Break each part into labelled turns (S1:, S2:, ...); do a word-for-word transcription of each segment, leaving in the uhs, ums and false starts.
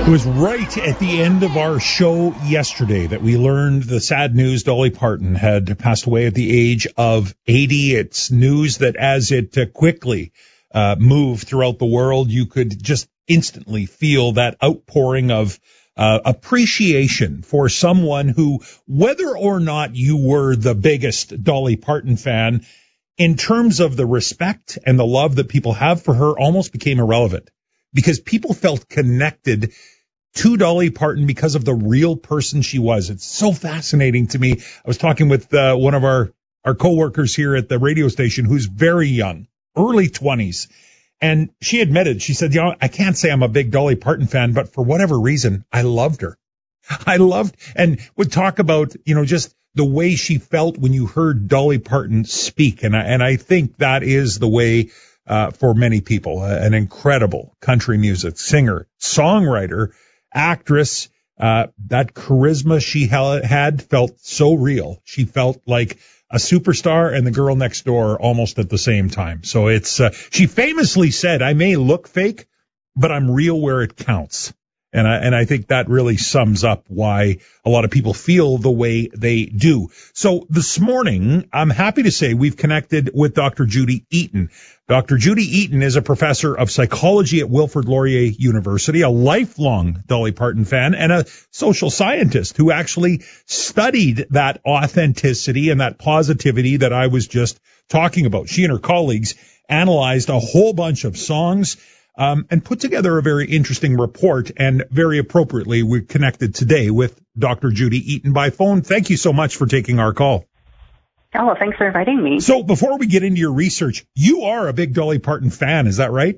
S1: It was right at the end of our show yesterday that we learned the sad news. Dolly Parton had passed away at the age of eighty. It's news that as it uh, quickly uh, moved throughout the world, you could just instantly feel that outpouring of uh, appreciation for someone who, whether or not you were the biggest Dolly Parton fan, in terms of the respect and the love that people have for her, almost became irrelevant because people felt connected to Dolly Parton because of the real person she was. It's so fascinating to me. I was talking with uh, one of our, our coworkers here at the radio station who's very young, early twenties. And she admitted, she said, you know, I can't say I'm a big Dolly Parton fan, but for whatever reason, I loved her. I loved and would talk about, you know, just the way she felt when you heard Dolly Parton speak. And I, and I think that is the way uh, for many people, uh, an incredible country music singer, songwriter, actress. Uh, that charisma she had felt so real. She felt like a superstar and the girl next door almost at the same time. So it's, uh, she famously said, I may look fake, but I'm real where it counts. And I, and I think that really sums up why a lot of people feel the way they do. So this morning, I'm happy to say we've connected with Doctor Judy Eaton. Doctor Judy Eaton is a professor of psychology at Wilfrid Laurier University, a lifelong Dolly Parton fan, and a social scientist who actually studied that authenticity and that positivity that I was just talking about. She and her colleagues analyzed a whole bunch of songs Um, and put together a very interesting report, and very appropriately, we're connected today with Doctor Judy Eaton by phone. Thank you so much for taking our call.
S2: Oh, well, thanks for inviting me.
S1: So before we get into your research, you are a big Dolly Parton fan, is that right?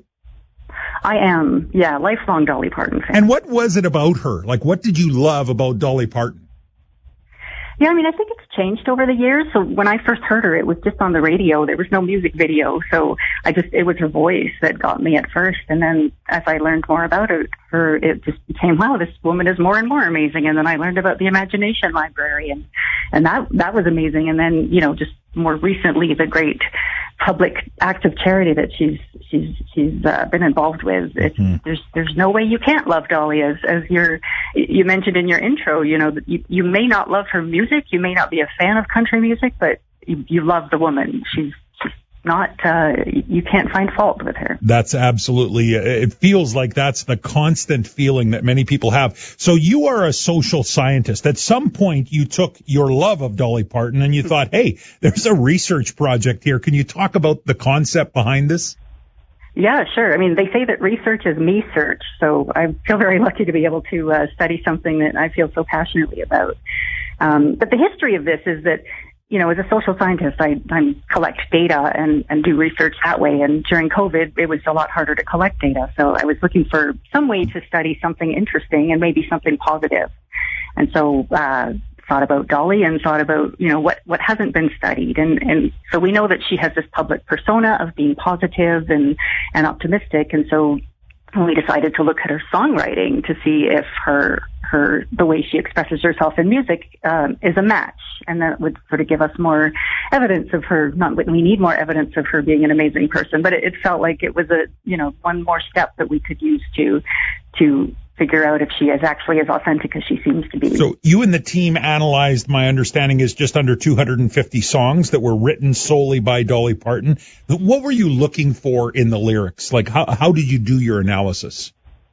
S2: I am, yeah, lifelong Dolly Parton fan.
S1: And what was it about her? Like, what did you love about Dolly Parton?
S2: Yeah, I mean, I think it's changed over the years. So when I first heard her, it was just on the radio. There was no music video. So I just, it was her voice that got me at first. And then as I learned more about it, her, it just became, wow, this woman is more and more amazing. And then I learned about the Imagination Library, and, and that, that was amazing. And then, you know, just more recently, the great public act of charity that she's, she's, she's, uh, been involved with. It's, mm-hmm. there's, there's no way you can't love Dolly, as, as you're, you mentioned in your intro, you know, you, you may not love her music. You may not be a fan of country music, but you, you love the woman. She's, she's not, uh, you can't find fault with her.
S1: That's absolutely, it feels like that's the constant feeling that many people have. So you are a social scientist. At some point you took your love of Dolly Parton and you thought, hey, there's a research project here. Can you talk about the concept behind this?
S2: Yeah, sure. I mean, they say that research is me search. So I feel very lucky to be able to uh, study something that I feel so passionately about. Um, but the history of this is that, you know, as a social scientist, I, I collect data and, and do research that way. And during COVID, it was a lot harder to collect data. So I was looking for some way to study something interesting and maybe something positive. And so, uh, thought about Dolly and thought about, you know, what, what hasn't been studied. And, and so we know that she has this public persona of being positive and, and optimistic. And so we decided to look at her songwriting to see if her, her, the way she expresses herself in music, um, is a match. And that would sort of give us more evidence of her, not, we need more evidence of her being an amazing person, but it, it felt like it was a, you know, one more step that we could use to, to figure out if she is actually as authentic as she seems to be.
S1: So you and the team analyzed, my understanding is just under two hundred fifty songs that were written solely by Dolly Parton. What were you looking for in the lyrics? Like, how, how did you do your analysis?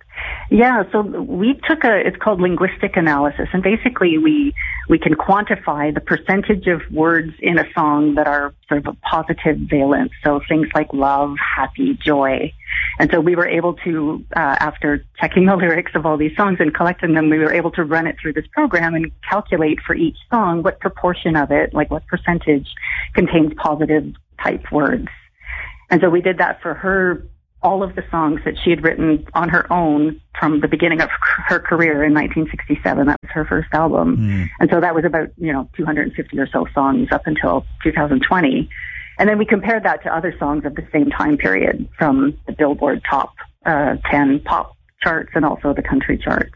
S2: Yeah, so we took a, it's called linguistic analysis, and basically we, we can quantify the percentage of words in a song that are sort of a positive valence. So things like love, happy, joy. And so we were able to, uh, after checking the lyrics of all these songs and collecting them, we were able to run it through this program and calculate for each song what proportion of it, like what percentage contains positive type words. And so we did that for her, all of the songs that she had written on her own from the beginning of her career in nineteen sixty-seven. That was her first album. Mm. And so that was about, you know, two hundred fifty or so songs up until two thousand twenty. And then we compared that to other songs of the same time period from the Billboard top uh, ten pop charts and also the country charts.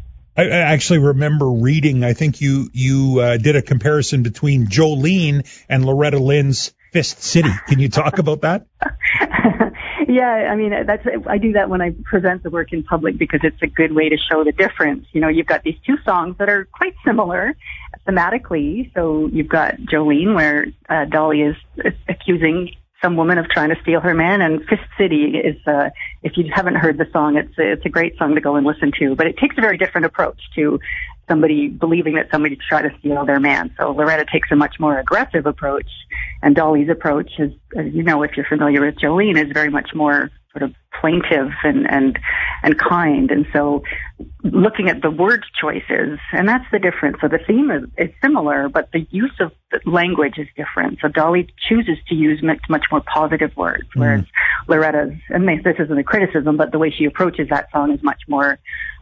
S1: I actually remember reading, I think you, you uh, did a comparison between Jolene and Loretta Lynn's Fist City. Can you talk about that?
S2: Yeah, I mean, that's, I do that when I present the work in public because it's a good way to show the difference. You know, you've got these two songs that are quite similar thematically. So you've got Jolene, where uh, Dolly is accusing some woman of trying to steal her man, and Fist City is, uh, if you haven't heard the song, it's, it's a great song to go and listen to, but it takes a very different approach to somebody believing that somebody's trying to steal their man. So Loretta takes a much more aggressive approach, and Dolly's approach is, as you know, if you're familiar with Jolene, is very much more sort of plaintive and, and, and kind. And so looking at the word choices, and that's the difference. So the theme is, is similar, but the use of the language is different. So Dolly chooses to use much, much more positive words, whereas mm. Loretta's, and this isn't a criticism, but the way she approaches that song is much more,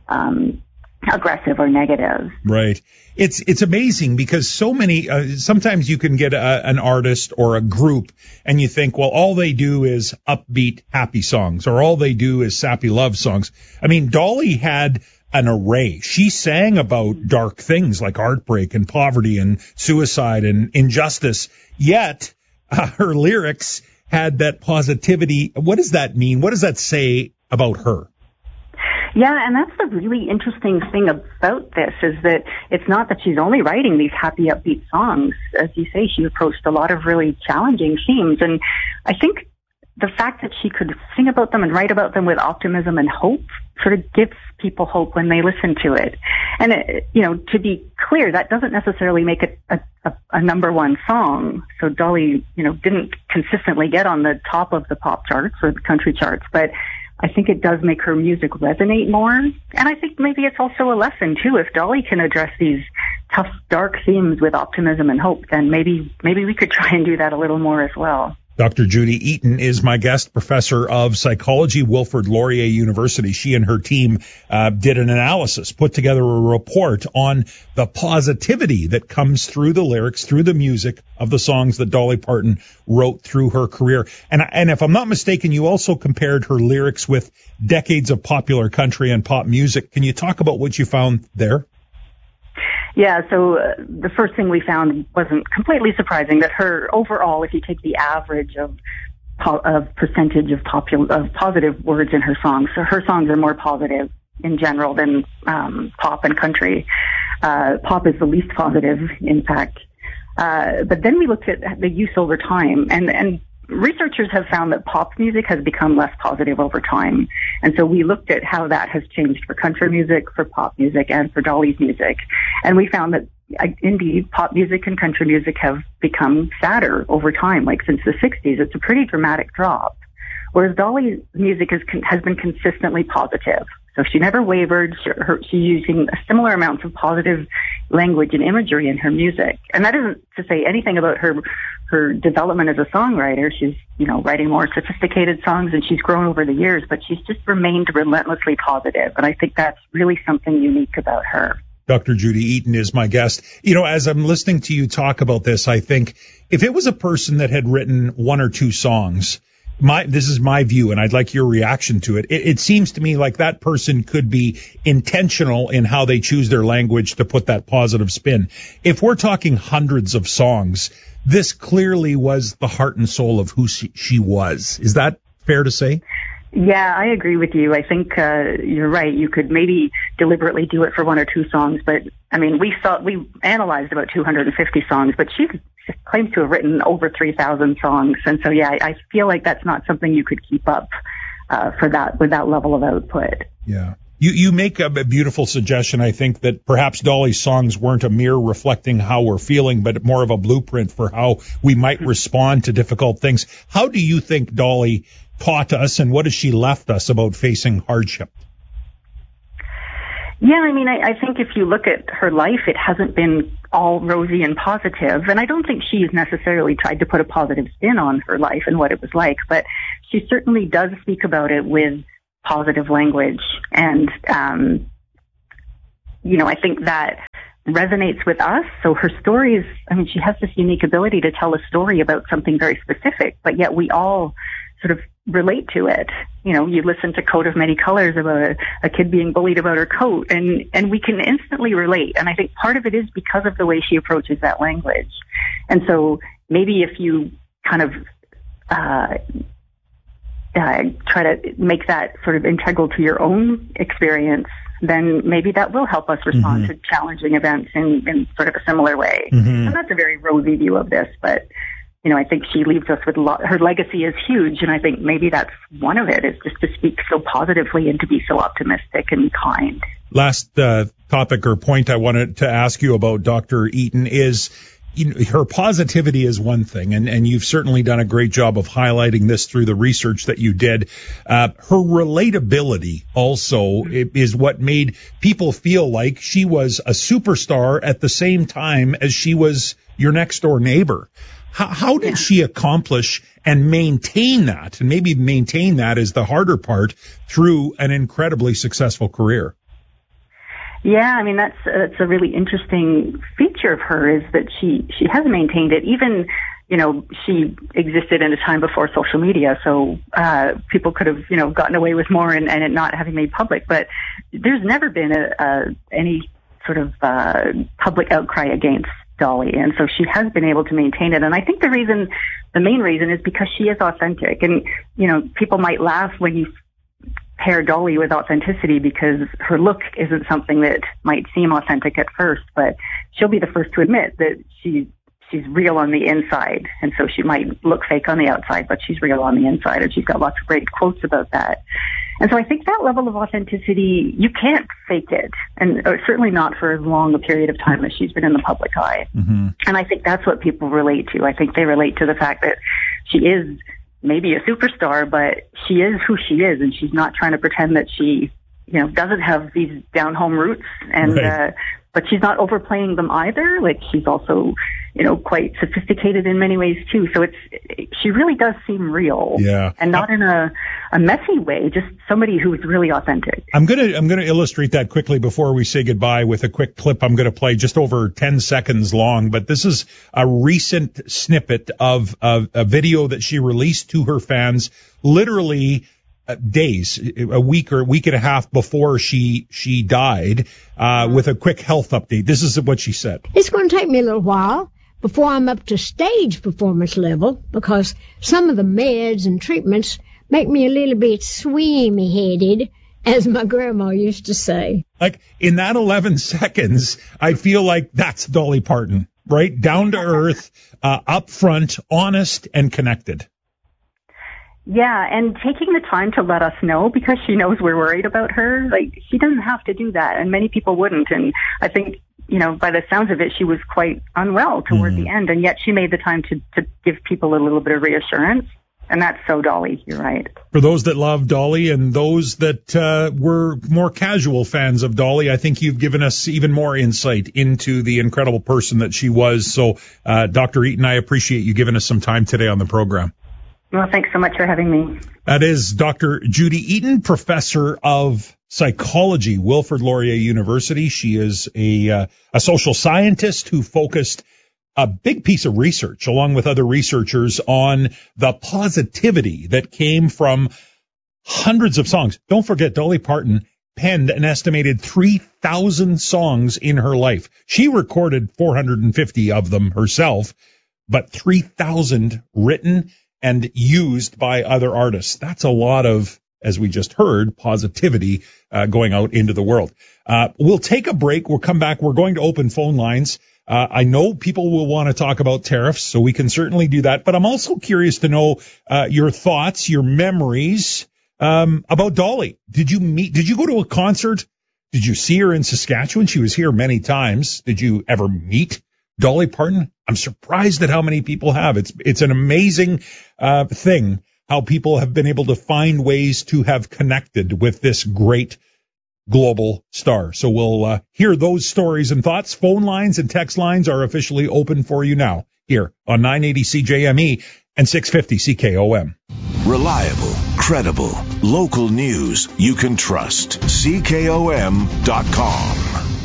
S2: um, aggressive or negative.
S1: Right. It's it's amazing because so many, uh, sometimes you can get a, an artist or a group and you think, well, all they do is upbeat, happy songs, or all they do is sappy love songs. I mean, Dolly had an array. She sang about dark things like heartbreak and poverty and suicide and injustice, yet uh, her lyrics had that positivity. What does that mean? What does that say about her?
S2: Yeah, and that's the really interesting thing about this, is that it's not that she's only writing these happy, upbeat songs. As you say, she approached a lot of really challenging themes, and I think the fact that she could sing about them and write about them with optimism and hope sort of gives people hope when they listen to it. And, it, you know, to be clear, that doesn't necessarily make it a, a, a number one song. So Dolly, you know, didn't consistently get on the top of the pop charts or the country charts, but I think it does make her music resonate more. And I think maybe it's also a lesson, too. If Dolly can address these tough, dark themes with optimism and hope, then maybe maybe we could try and do that a little more as well.
S1: Doctor Judy Eaton is my guest, professor of psychology, Wilfrid Laurier University. She and her team uh, did an analysis, put together a report on the positivity that comes through the lyrics, through the music of the songs that Dolly Parton wrote through her career. And, and if I'm not mistaken, you also compared her lyrics with decades of popular country and pop music. Can you talk about what you found there?
S2: Yeah, so uh, the first thing we found wasn't completely surprising, that her overall, if you take the average of po- of percentage of, popul- of positive words in her songs, so her songs are more positive in general than um, pop and country. Uh, pop is the least positive, in fact. Uh, but then we looked at the use over time, and, and researchers have found that pop music has become less positive over time. And so we looked at how that has changed for country music, for pop music, and for Dolly's music. And we found that, uh, indeed, pop music and country music have become sadder over time, like since the sixties. It's a pretty dramatic drop. Whereas Dolly's music is, has been consistently positive. So she never wavered. She, her, she's using similar amounts of positive language and imagery in her music. And that isn't to say anything about her her development as a songwriter. She's, you know, writing more sophisticated songs, and she's grown over the years, but she's just remained relentlessly positive. And I think that's really something unique about her.
S1: Doctor Judy Eaton is my guest. You know, as I'm listening to you talk about this, I think if it was a person that had written one or two songs, My, this is my view, and I'd like your reaction to it. it. It seems to me like that person could be intentional in how they choose their language to put that positive spin. If we're talking hundreds of songs, this clearly was the heart and soul of who she, she was. Is that fair to say?
S2: Yeah, I agree with you. I think uh, you're right. You could maybe deliberately do it for one or two songs, but I mean, we thought we analyzed about two hundred fifty songs, but she claims to have written over three thousand songs, and so yeah, I, I feel like that's not something you could keep up uh, for that with that level of output.
S1: Yeah. You you make a beautiful suggestion. I think that perhaps Dolly's songs weren't a mirror reflecting how we're feeling, but more of a blueprint for how we might respond to difficult things. How do you think Dolly taught us, and what has she left us about facing hardship?
S2: Yeah, I mean, I, I think if you look at her life, it hasn't been all rosy and positive, and I don't think she's necessarily tried to put a positive spin on her life and what it was like, but she certainly does speak about it with positive language, and, um, you know, I think that resonates with us. So her stories, I mean, she has this unique ability to tell a story about something very specific, but yet we all sort of relate to it. You know, you listen to Coat of Many Colors about a, a kid being bullied about her coat, and, and we can instantly relate. And I think part of it is because of the way she approaches that language. And so maybe if you kind of, uh, uh, try to make that sort of integral to your own experience, then maybe that will help us respond mm-hmm. to challenging events in, in sort of a similar way. Mm-hmm. And that's a very rosy view of this, but, you know, I think she leaves us with a lot. Her legacy is huge, and I think maybe that's one of it, is just to speak so positively and to be so optimistic and kind.
S1: Last uh, topic or point I wanted to ask you about, Doctor Eaton, is you know, her positivity is one thing, and, and you've certainly done a great job of highlighting this through the research that you did. Uh, her relatability also is what made people feel like she was a superstar at the same time as she was your next door neighbor. How, how did yeah. she accomplish and maintain that? And maybe maintain that is the harder part through an incredibly successful career.
S2: Yeah, I mean, that's, that's a really interesting feature of her, is that she, she has maintained it. Even, you know, she existed in a time before social media, so uh, people could have, you know, gotten away with more and, and it not having made public. But there's never been a, a any sort of uh, public outcry against Dolly, and so she has been able to maintain it. And I think the reason, the main reason, is because she is authentic. And, you know, people might laugh when you pair Dolly with authenticity, because her look isn't something that might seem authentic at first, but she'll be the first to admit that she she's real on the inside, and so she might look fake on the outside, but she's real on the inside, and she's got lots of great quotes about that. And so I think that level of authenticity, you can't fake it, and uh, certainly not for as long a period of time as she's been in the public eye. Mm-hmm. And I think that's what people relate to. I think they relate to the fact that she is maybe a superstar, but she is who she is, and she's not trying to pretend that she, you know, doesn't have these down-home roots, and right. uh, but she's not overplaying them either. Like, she's also, you know, quite sophisticated in many ways too. So it's, she really does seem real,
S1: yeah,
S2: and not in a, a messy way. Just somebody who's really authentic.
S1: I'm gonna I'm gonna illustrate that quickly before we say goodbye with a quick clip I'm gonna play, just over ten seconds long. But this is a recent snippet of, of a video that she released to her fans, literally Uh, days, a week or a week and a half before she she died, uh, with a quick health update. This is what she said.
S3: It's going to take me a little while before I'm up to stage performance level, because some of the meds and treatments make me a little bit swimmy-headed, as my grandma used to say.
S1: Like, in that eleven seconds, I feel like that's Dolly Parton, right? Down to earth, uh, up front, honest, and connected.
S2: Yeah, and taking the time to let us know, because she knows we're worried about her. Like, she doesn't have to do that, and many people wouldn't. And I think, you know, by the sounds of it, she was quite unwell toward mm. the end, and yet she made the time to, to give people a little bit of reassurance. And that's so Dolly, you're right.
S1: For those that love Dolly and those that uh, were more casual fans of Dolly, I think you've given us even more insight into the incredible person that she was. So, uh, Doctor Eaton, I appreciate you giving us some time today on the program.
S2: Well, thanks so much for having me.
S1: That is Doctor Judy Eaton, professor of psychology, Wilfrid Laurier University. She is a uh, a social scientist who focused a big piece of research, along with other researchers, on the positivity that came from hundreds of songs. Don't forget, Dolly Parton penned an estimated three thousand songs in her life. She recorded four hundred fifty of them herself, but three thousand written and used by other artists. That's a lot of, as we just heard, positivity uh, going out into the world. Uh, we'll take a break. We'll come back. We're going to open phone lines. Uh, I know people will want to talk about tariffs, so we can certainly do that. But I'm also curious to know uh, your thoughts, your memories um, about Dolly. Did you meet? Did you go to a concert? Did you see her in Saskatchewan? She was here many times. Did you ever meet Dolly Parton? I'm surprised at how many people have. It's it's an amazing uh, thing how people have been able to find ways to have connected with this great global star. So we'll uh, hear those stories and thoughts. Phone lines and text lines are officially open for you now here on nine eighty C J M E and six fifty C K O M.
S4: Reliable, credible, local news you can trust. C K O M dot com.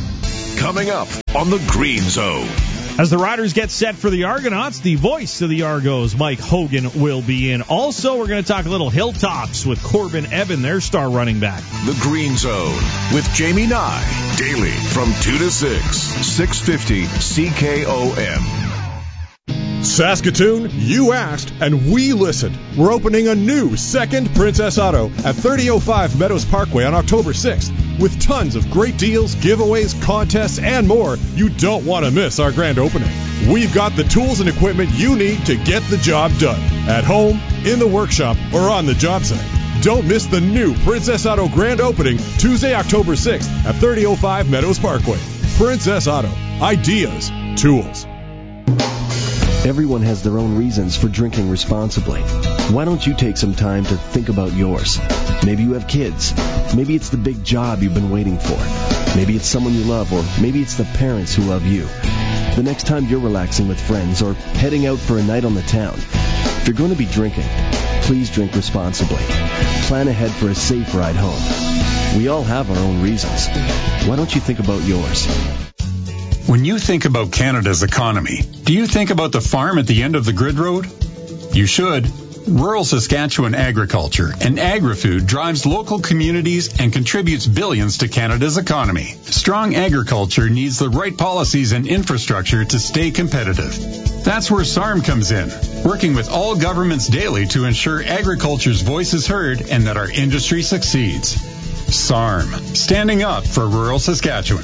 S4: Coming up on the Green Zone.
S5: As the Riders get set for the Argonauts, the voice of the Argos, Mike Hogan, will be in. Also, we're going to talk a little Hilltops with Corbin Evan, their star running back.
S4: The Green Zone with Jamie Nye, daily from two to six, six fifty C K O M.
S6: Saskatoon, you asked, and we listened. We're opening a new second Princess Auto at thirty oh five Meadows Parkway on October sixth. With tons of great deals, giveaways, contests, and more, you don't want to miss our grand opening. We've got the tools and equipment you need to get the job done. At home, in the workshop, or on the job site. Don't miss the new Princess Auto grand opening Tuesday, October sixth at thirty oh five Meadows Parkway. Princess Auto. Ideas. Tools.
S7: Everyone has their own reasons for drinking responsibly. Why don't you take some time to think about yours? Maybe you have kids. Maybe it's the big job you've been waiting for. Maybe it's someone you love, or maybe it's the parents who love you. The next time you're relaxing with friends or heading out for a night on the town, if you're going to be drinking, please drink responsibly. Plan ahead for a safe ride home. We all have our own reasons. Why don't you think about yours?
S8: When you think about Canada's economy, do you think about the farm at the end of the grid road? You should. Rural Saskatchewan agriculture and agri-food drives local communities and contributes billions to Canada's economy. Strong agriculture needs the right policies and infrastructure to stay competitive. That's where S A R M comes in, working with all governments daily to ensure agriculture's voice is heard and that our industry succeeds. S A R M, standing up for rural Saskatchewan.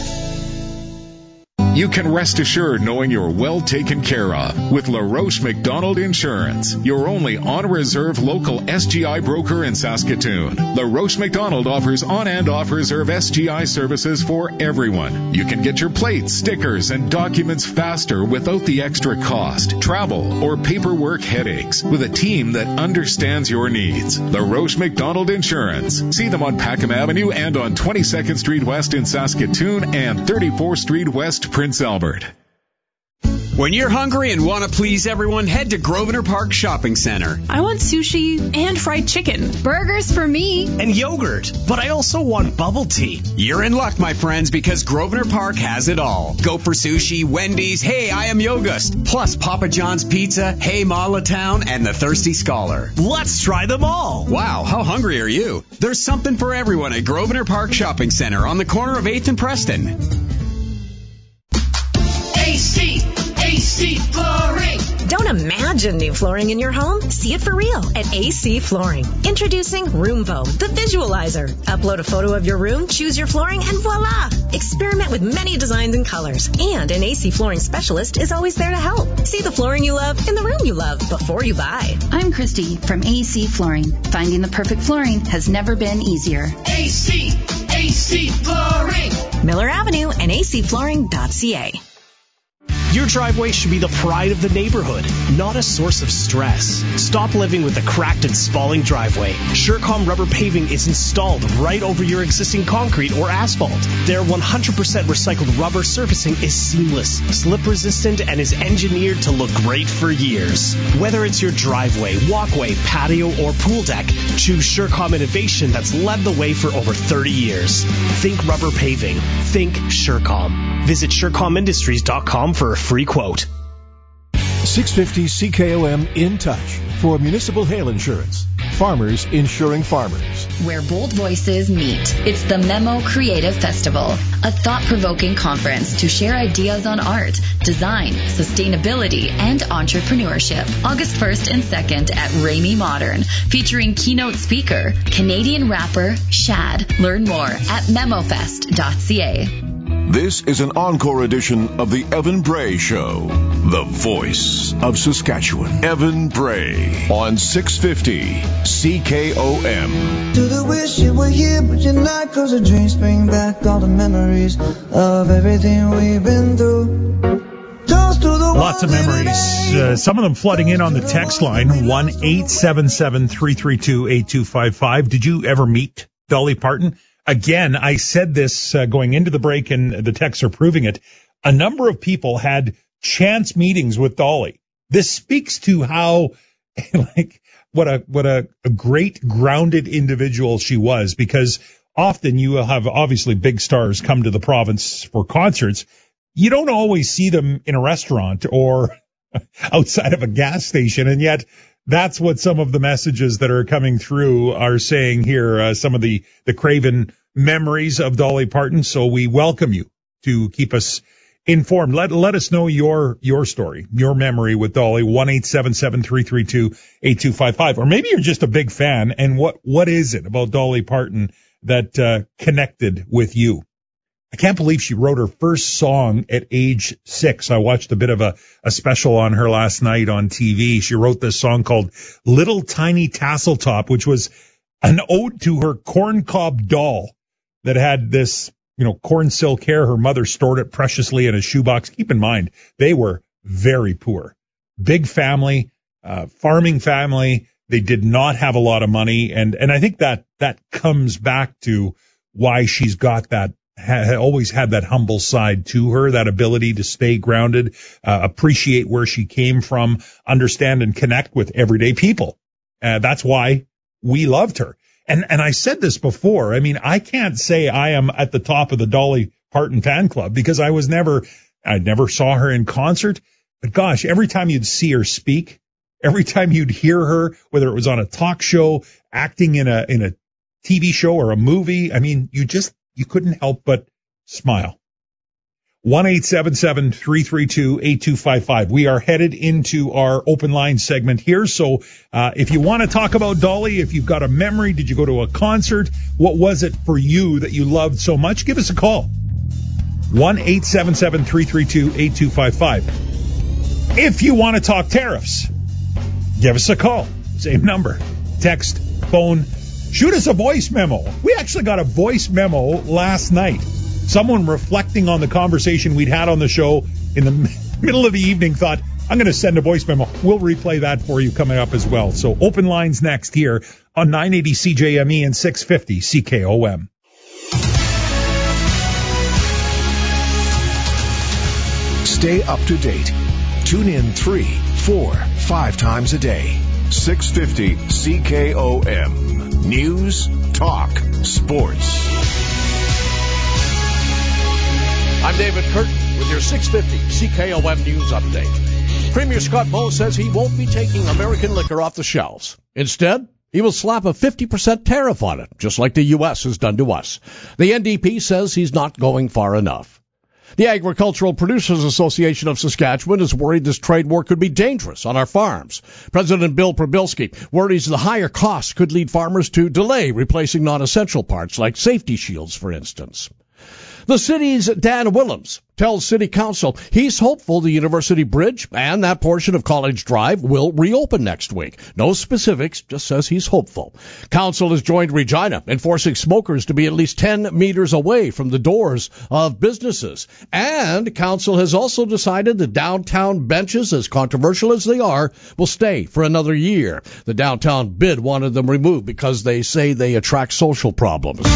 S9: You can rest assured knowing you're well taken care of with LaRoche McDonald Insurance, your only on-reserve local S G I broker in Saskatoon. LaRoche McDonald offers on- and off-reserve S G I services for everyone. You can get your plates, stickers, and documents faster without the extra cost, travel, or paperwork headaches with a team that understands your needs. LaRoche McDonald Insurance. See them on Packham Avenue and on twenty-second Street West in Saskatoon and thirty-fourth Street West, Prince Albert.
S10: When you're hungry and want to please everyone, head to Grosvenor Park Shopping Center.
S11: I want sushi and fried chicken. Burgers for me.
S12: And yogurt. But I also want bubble tea.
S10: You're in luck, my friends, because Grosvenor Park has it all. Go for sushi, Wendy's, Hey, I Am Yogust, plus Papa John's Pizza, Hey Town, and the Thirsty Scholar.
S12: Let's try them all.
S10: Wow, how hungry are you? There's something for everyone at Grosvenor Park Shopping Center on the corner of eighth and Preston.
S13: A C, A C Flooring.
S14: Don't imagine new flooring in your home. See it for real at A C Flooring. Introducing Roomvo, the visualizer. Upload a photo of your room, choose your flooring, and voila! Experiment with many designs and colors. And an A C Flooring specialist is always there to help. See the flooring you love in the room you love before you buy.
S15: I'm Christy from A C Flooring. Finding the perfect flooring has never been easier.
S13: A C, A C Flooring.
S14: Miller Avenue and A C flooring dot C A.
S12: Your driveway should be the pride of the neighborhood, not a source of stress. Stop living with a cracked and spalling driveway. Surecom rubber paving is installed right over your existing concrete or asphalt. Their one hundred percent recycled rubber surfacing is seamless, slip resistant, and is engineered to look great for years. Whether it's your driveway, walkway, patio, or pool deck, choose Surecom innovation that's led the way for over thirty years. Think rubber paving. Think Surecom. Visit Surecom Industries dot com for a free quote.
S16: six fifty C K O M In Touch for municipal hail insurance. Farmers insuring farmers.
S15: Where bold voices meet. It's the Memo Creative Festival, a thought-provoking conference to share ideas on art, design, sustainability, and entrepreneurship. August first and second at Ramey Modern, featuring keynote speaker, Canadian rapper Shad. Learn more at memofest dot c a.
S4: This is an encore edition of the Evan Bray Show, the voice of Saskatchewan. Evan Bray on six fifty C K O M.
S17: Do the wish you were here, but you're not, 'cause the dreams bring back all the memories of everything we've been through.
S1: Lots of memories. Uh, some of them flooding in on the text line, one eight seven seven, three three two, eight two five five. Did you ever meet Dolly Parton? Again, I said this uh, going into the break, and the texts are proving it. A number of people had chance meetings with Dolly. This speaks to how, like, what a what a, a great grounded individual she was, because often you will have obviously big stars come to the province for concerts. You don't always see them in a restaurant or outside of a gas station, and yet that's what some of the messages that are coming through are saying here, uh, some of the, the craven memories of Dolly Parton. So we welcome you to keep us informed. Let let us know your your story, your memory with Dolly. one eight seven seven, three three two, eight two five five. Or maybe you're just a big fan, and what what is it about Dolly Parton that uh, connected with you? I can't believe she wrote her first song at age six. I watched a bit of a, a special on her last night on T V. She wrote this song called Little Tiny Tassel Top, which was an ode to her corncob doll that had this, you know, corn silk hair. Her mother stored it preciously in a shoebox. Keep in mind, they were very poor. Big family, uh, farming family. They did not have a lot of money. And, and I think that, that comes back to why she's got that, ha, always had that humble side to her, that ability to stay grounded, uh, appreciate where she came from, understand and connect with everyday people. Uh, that's why we loved her. And, and I said this before. I mean, I can't say I am at the top of the Dolly Parton fan club because I was never, I never saw her in concert. But gosh, every time you'd see her speak, every time you'd hear her, whether it was on a talk show, acting in a, in a T V show or a movie, I mean, you just, you couldn't help but smile. one eight seven seven, three three two, eight two five five. We are headed into our open line segment here. So uh, if you want to talk about Dolly, if you've got a memory, did you go to a concert? What was it for you that you loved so much? Give us a call. one eight seven seven, three three two, eight two five five. If you want to talk tariffs, give us a call. Same number. Text, phone, shoot us a voice memo. We actually got a voice memo last night. Someone reflecting on the conversation we'd had on the show in the middle of the evening thought, I'm going to send a voice memo. We'll replay that for you coming up as well. So open lines next here on nine eighty C J M E and six fifty C K O M.
S16: Stay up to date. Tune in three, four, five times a day.
S4: six fifty C K O M. News, talk, sports.
S18: I'm David Curtin with your six fifty C K O M News Update. Premier Scott Moe says he won't be taking American liquor off the shelves. Instead, he will slap a fifty percent tariff on it, just like the U S has done to us. The N D P says he's not going far enough. The Agricultural Producers Association of Saskatchewan is worried this trade war could be dangerous on our farms. President Bill Probilski worries the higher costs could lead farmers to delay replacing non-essential parts like safety shields, for instance. The city's Dan Willems tells City Council he's hopeful the University Bridge and that portion of College Drive will reopen next week. No specifics, just says he's hopeful. Council has joined Regina in forcing smokers to be at least ten meters away from the doors of businesses. And Council has also decided the downtown benches, as controversial as they are, will stay for another year. The downtown bid wanted them removed because they say they attract social problems.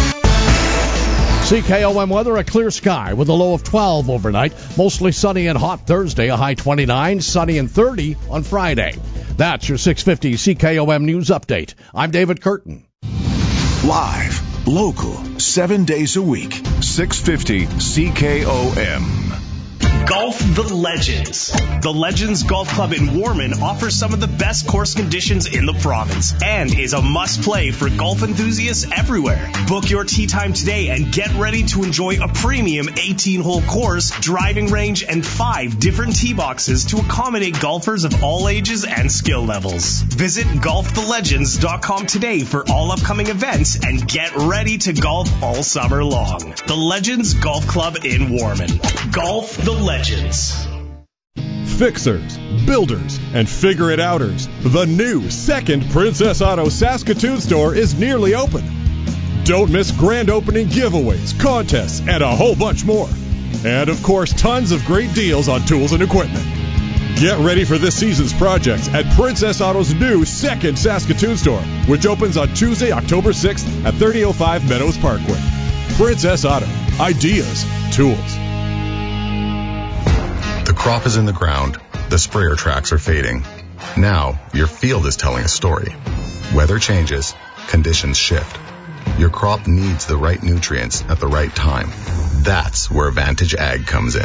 S18: C K O M weather, a clear sky with a low of twelve overnight. Mostly sunny and hot Thursday, a high twenty-nine, sunny and thirty on Friday. That's your six fifty C K O M News Update. I'm David Curtin.
S4: Live, local, seven days a week. six fifty C K O M.
S12: Golf the Legends. The Legends Golf Club in Warman offers some of the best course conditions in the province and is a must-play for golf enthusiasts everywhere. Book your tee time today and get ready to enjoy a premium eighteen-hole course, driving range, and five different tee boxes to accommodate golfers of all ages and skill levels. Visit golf the legends dot com today for all upcoming events and get ready to golf all summer long. The Legends Golf Club in Warman. Golf the Legends.
S6: Fixers, builders, and figure-it-outers. The new second Princess Auto Saskatoon store is nearly open. Don't miss grand opening giveaways, contests, and a whole bunch more. And, of course, tons of great deals on tools and equipment. Get ready for this season's projects at Princess Auto's new second Saskatoon store, which opens on Tuesday, October sixth at thirty oh five Meadows Parkway. Princess Auto. Ideas. Tools.
S19: The crop is in the ground. The sprayer tracks are fading. Now, your field is telling a story. Weather changes. Conditions shift. Your crop needs the right nutrients at the right time. That's where Vantage Ag comes in.